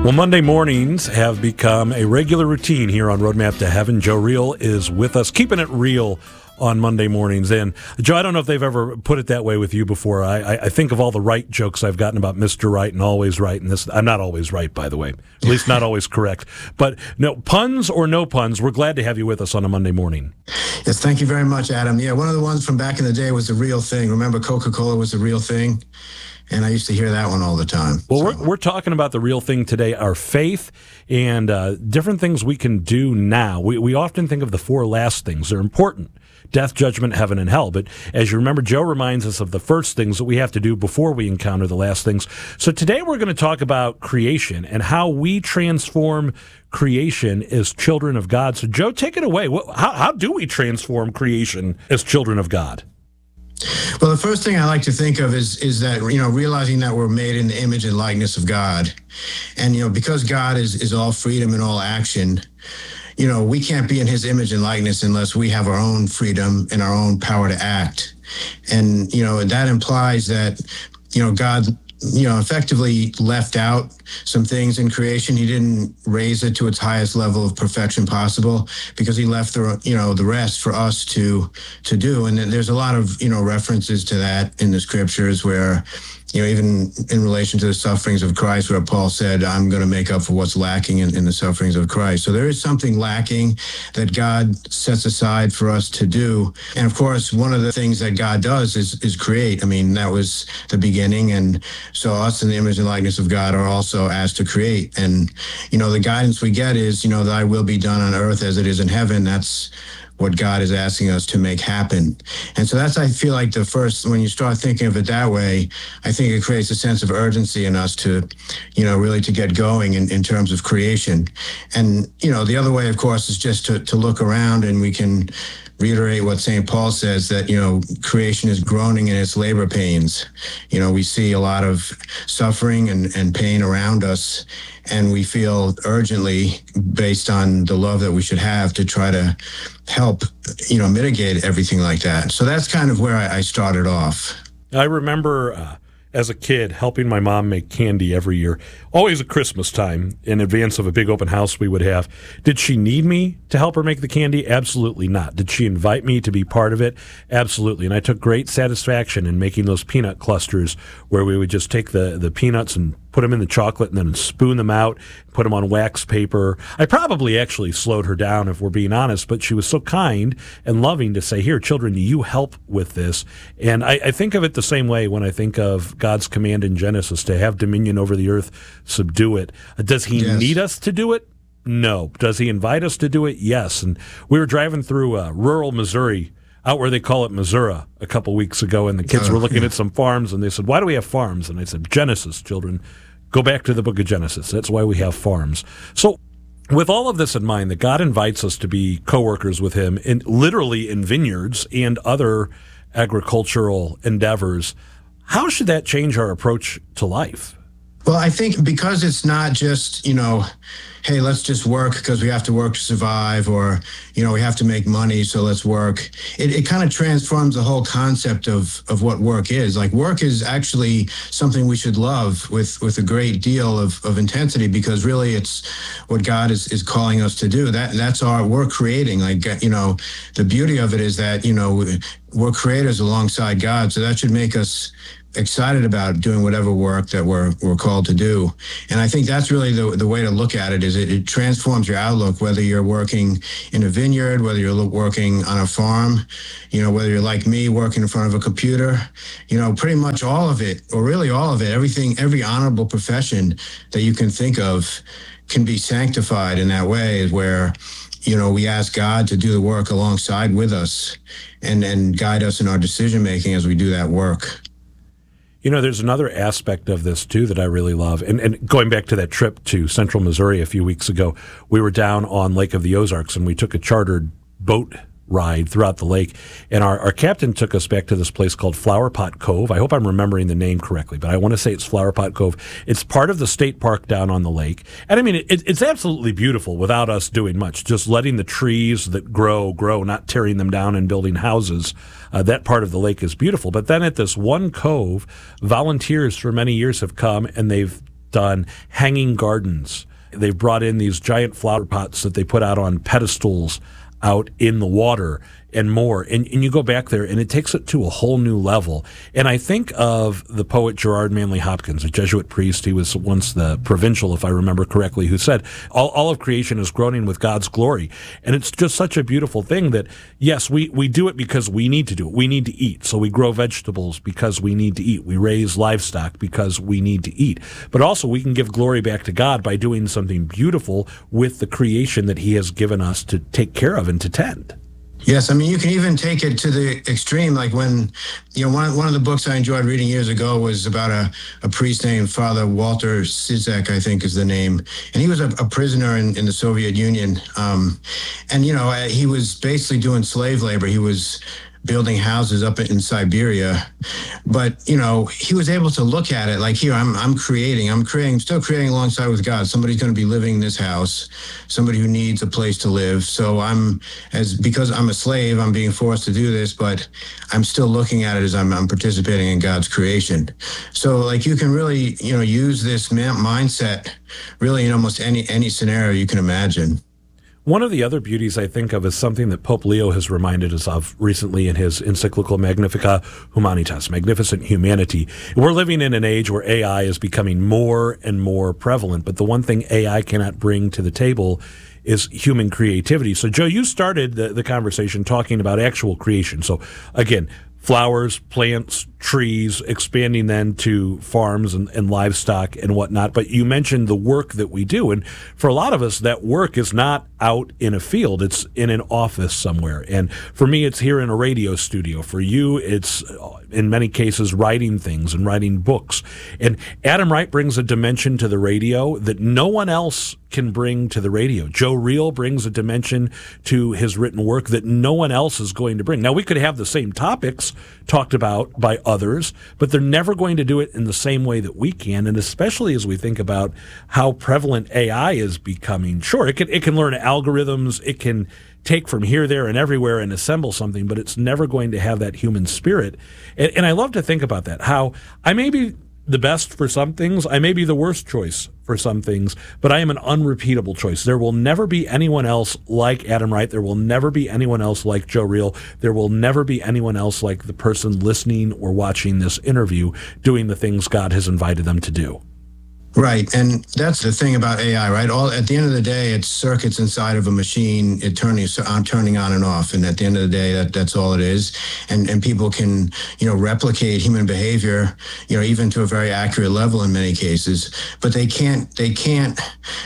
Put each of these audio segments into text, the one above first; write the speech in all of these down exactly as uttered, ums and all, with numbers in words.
Well, Monday mornings have become a regular routine here on Roadmap to Heaven. Joe Reel is with us, keeping it real on Monday mornings. And Joe, I don't know if they've ever put it that way with you before. I, I, I think of all the right jokes I've gotten about Mister Right and always right. And this, I'm not always right, by the way, at least not always correct. But no puns or no puns, we're glad to have you with us on a Monday morning. Yes, thank you very much, Adam. Yeah, one of the ones from back in the day was the real thing. Remember, Coca-Cola was the real thing? And I used to hear that one all the time. Well, so. we're, we're talking about the real thing today, our faith and uh, different things we can do now. We, we often think of the four last things. They're important: death, judgment, heaven, and hell. But as you remember, Joe reminds us of the first things that we have to do before we encounter the last things. So today we're going to talk about creation and how we transform creation as children of God. So Joe, take it away. How, how do we transform creation as children of God? Well, the first thing I like to think of is is that, you know, realizing that we're made in the image and likeness of God. And, you know, because God is, is all freedom and all action, you know, we can't be in his image and likeness unless we have our own freedom and our own power to act. And, you know, that implies that, you know, God, you know, effectively left out some things in creation. He didn't raise it to its highest level of perfection possible because he left the, you know, the rest for us to, to do. And there's a lot of, you know, references to that in the scriptures where, you know, even in relation to the sufferings of Christ, where Paul said, I'm going to make up for what's lacking in, in the sufferings of Christ. So there is something lacking that God sets aside for us to do. And of course, one of the things that God does is, is create. I mean, that was the beginning. And so us in the image and likeness of God are also asked to create. And, you know, the guidance we get is, you know, thy will be done on earth as it is in heaven. That's what God is asking us to make happen. And so that's, I feel like the first, when you start thinking of it that way, I think it creates a sense of urgency in us to, you know, really to get going in, in terms of creation. And, you know, the other way, of course, is just to, to look around, and we can reiterate what Saint Paul says, that, you know, creation is groaning in its labor pains. You know, we see a lot of suffering and, and pain around us, and we feel urgently, based on the love that we should have, to try to help, you know, mitigate everything like that. So that's kind of where I, I started off. I remember uh, as a kid helping my mom make candy every year, always at Christmas time, in advance of a big open house we would have. Did she need me to help her make the candy? Absolutely not. Did she invite me to be part of it? Absolutely. And I took great satisfaction in making those peanut clusters, where we would just take the, the peanuts and put them in the chocolate and then spoon them out, put them on wax paper. I probably actually slowed her down, if we're being honest, but she was so kind and loving to say, here, children, you help with this. And I, I think of it the same way when I think of God's command in Genesis to have dominion over the earth, subdue it. Does he Yes. need us to do it? No. Does he invite us to do it? Yes. And we were driving through uh, rural Missouri, out where they call it Missouri, a couple weeks ago, and the kids Oh, were looking yeah. at some farms, and they said, why do we have farms? And I said, Genesis, children. Go back to the book of Genesis. That's why we have farms. So with all of this in mind, that God invites us to be co-workers with him, in, literally in vineyards and other agricultural endeavors, how should that change our approach to life? Well, I think because it's not just, you know, hey, let's just work because we have to work to survive, or, you know, we have to make money, so let's work. It, it kind of transforms the whole concept of, of what work is. Like, work is actually something we should love with, with a great deal of, of intensity, because really it's what God is, is calling us to do. That That's our, we're creating. Like, you know, the beauty of it is that, you know, we're creators alongside God, so that should make us excited about doing whatever work that we're we're called to do. And I think that's really the the way to look at it, is it, it transforms your outlook, whether you're working in a vineyard, whether you're working on a farm, you know, whether you're like me, working in front of a computer, you know, pretty much all of it, or really all of it, everything, every honorable profession that you can think of can be sanctified in that way, where, you know, we ask God to do the work alongside with us and, and guide us in our decision making as we do that work. You know, there's another aspect of this, too, that I really love. And, and going back to that trip to central Missouri a few weeks ago, we were down on Lake of the Ozarks, and we took a chartered boat ride throughout the lake. And our, our captain took us back to this place called Flower Pot Cove. I hope I'm remembering the name correctly, but I want to say it's Flower Pot Cove. It's part of the state park down on the lake. And I mean, it, it's absolutely beautiful without us doing much, just letting the trees that grow, grow, not tearing them down and building houses. Uh, that part of the lake is beautiful. But then at this one cove, volunteers for many years have come, and they've done hanging gardens. They've brought in these giant flower pots that they put out on pedestals out in the water and more. And, and you go back there and it takes it to a whole new level. And I think of the poet Gerard Manley Hopkins, a Jesuit priest. He was once the provincial, if I remember correctly, who said, all, all of creation is groaning with God's glory. And it's just such a beautiful thing that, yes, we, we do it because we need to do it. We need to eat. So we grow vegetables because we need to eat. We raise livestock because we need to eat. But also we can give glory back to God by doing something beautiful with the creation that he has given us to take care of and to tend. Yes, I mean, you can even take it to the extreme. Like when, you know, one, one of the books I enjoyed reading years ago was about a, a priest named Father Walter Sizek, I think is the name. And he was a, a prisoner in, in the Soviet Union. Um, and, you know, he was basically doing slave labor. He was building houses up in Siberia. But, you know, he was able to look at it like, here, I'm I'm creating, I'm creating, still creating alongside with God. Somebody's going to be living in this house, somebody who needs a place to live. So I'm, as because I'm a slave, I'm being forced to do this, but I'm still looking at it as I'm, I'm participating in God's creation. So, like, you can really, you know, use this mindset really in almost any any scenario you can imagine. One of the other beauties I think of is something that Pope Leo has reminded us of recently in his encyclical Magnificat Humanitas, Magnificent Humanity. We're living in an age where A I is becoming more and more prevalent, but the one thing A I cannot bring to the table is human creativity. So, Joe, you started the, the conversation talking about actual creation. So, again, flowers, plants, trees, expanding then to farms and, and livestock and whatnot. But you mentioned the work that we do. And for a lot of us, that work is not out in a field. It's in an office somewhere. And for me, it's here in a radio studio. For you, it's in many cases writing things and writing books. And Adam Wright brings a dimension to the radio that no one else can bring to the radio. Joe Reel brings a dimension to his written work that no one else is going to bring. Now, we could have the same topics talked about by others, but they're never going to do it in the same way that we can, and especially as we think about how prevalent A I is becoming. Sure, it can, it can learn algorithms, it can take from here, there, and everywhere and assemble something, but it's never going to have that human spirit. And, and I love to think about that, how I may be the best for some things, I may be the worst choice for some things, but I am an unrepeatable choice. There will never be anyone else like Adam Wright. There will never be anyone else like Joe Reel. There will never be anyone else like the person listening or watching this interview doing the things God has invited them to do. Right, and that's the thing about A I, right? All at the end of the day, it's circuits inside of a machine, it turning on, turning on and off, and at the end of the day, that that's all it is. And and people can, you know, replicate human behavior, you know, even to a very accurate level in many cases, but they can't they can't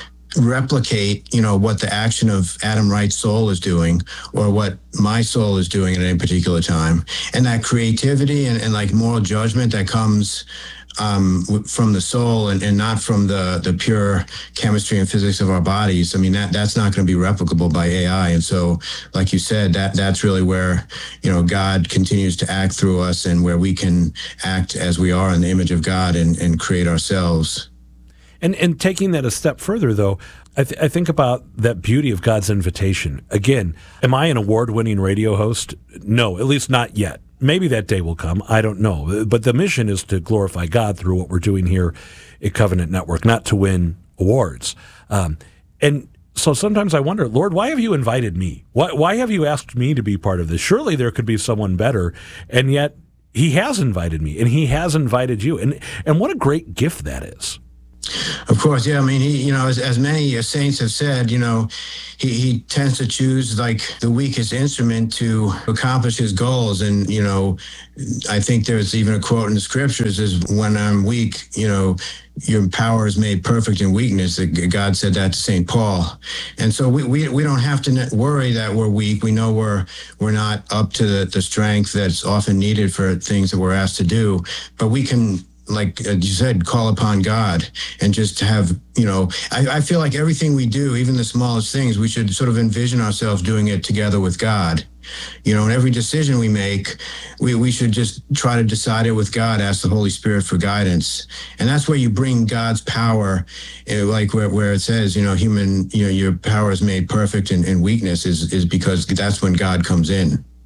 replicate, you know, what the action of Adam Wright's soul is doing or what my soul is doing at any particular time. And that creativity and, and like moral judgment that comes Um, from the soul and, and not from the, the pure chemistry and physics of our bodies. I mean, that that's not going to be replicable by A I. And so, like you said, that that's really where, you know, God continues to act through us and where we can act as we are in the image of God and, and create ourselves. And and taking that a step further, though, I, th- I think about that beauty of God's invitation. Again, am I an award-winning radio host? No, at least not yet. Maybe that day will come. I don't know. But the mission is to glorify God through what we're doing here at Covenant Network, not to win awards. Um, and so sometimes I wonder, Lord, why have you invited me? Why, why have you asked me to be part of this? Surely there could be someone better. And yet he has invited me, and he has invited you. And and what a great gift that is. Of course, yeah. I mean, he, you know, as, as many saints have said, you know, he, he tends to choose like the weakest instrument to accomplish his goals. And, you know, I think there's even a quote in the scriptures is when I'm weak, you know, your power is made perfect in weakness. God said that to Saint Paul. And so we, we, we don't have to worry that we're weak. We know we're, we're not up to the, the strength that's often needed for things that we're asked to do, but we can, like you said, call upon God and just have, you know, I, I feel like everything we do, even the smallest things, we should sort of envision ourselves doing it together with God. You know, in every decision we make, we, we should just try to decide it with God, ask the Holy Spirit for guidance. And that's where you bring God's power, like where, where it says, you know, human, you know, your power is made perfect in, in weakness is, is because that's when God comes in.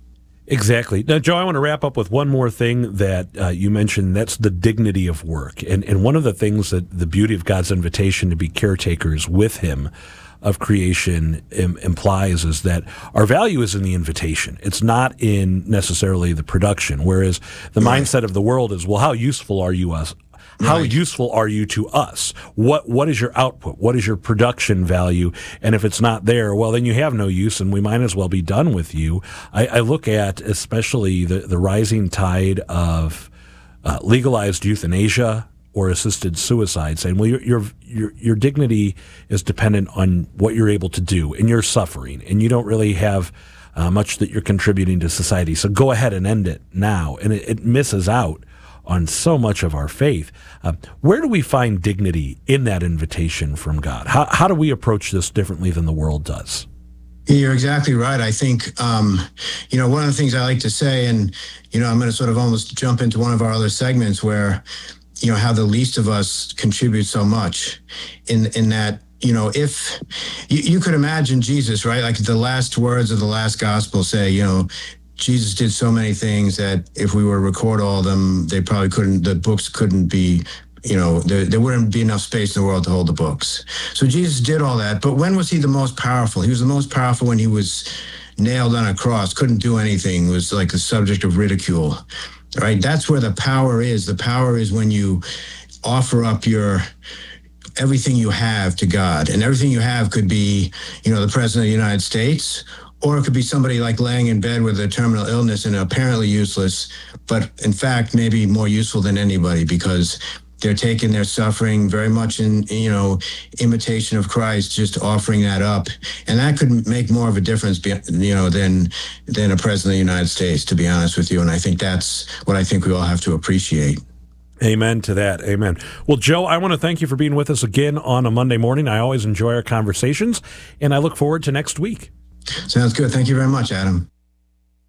Exactly. Now, Joe, I want to wrap up with one more thing that uh, you mentioned. That's the dignity of work. And, and one of the things that the beauty of God's invitation to be caretakers with him of creation im- implies is that our value is in the invitation. It's not in necessarily the production, whereas the right. mindset of the world is, well, how useful are you us? How right. useful are you to us? What What is your output? What is your production value? And if it's not there, well, then you have no use, and we might as well be done with you. I, I look at especially the, the rising tide of uh, legalized euthanasia or assisted suicide, saying, well, your, your your your dignity is dependent on what you're able to do, and you're suffering, and you don't really have uh, much that you're contributing to society. So go ahead and end it now, and it, it misses out on so much of our faith. Uh, where do we find dignity in that invitation from God? How, how do we approach this differently than the world does? You're exactly right. I think, um, you know, one of the things I like to say, and, you know, I'm going to sort of almost jump into one of our other segments where, you know, how the least of us contribute so much in, in that, you know, if you, you could imagine Jesus, right? Like the last words of the last gospel say, you know, Jesus did so many things that if we were to record all of them, they probably couldn't, the books couldn't be, you know, there, there wouldn't be enough space in the world to hold the books. So Jesus did all that. But when was he the most powerful? He was the most powerful when he was nailed on a cross, couldn't do anything, was like the subject of ridicule, right? That's where the power is. The power is when you offer up your everything you have to God. And everything you have could be, you know, the President of the United States, or it could be somebody like laying in bed with a terminal illness and apparently useless, but in fact, maybe more useful than anybody because they're taking their suffering very much in, you know, imitation of Christ, just offering that up. And that could make more of a difference, you know, than, than a president of the United States, to be honest with you. And I think that's what I think we all have to appreciate. Amen to that. Amen. Well, Joe, I want to thank you for being with us again on a Monday morning. I always enjoy our conversations, and I look forward to next week. Sounds good. Thank you very much, Adam.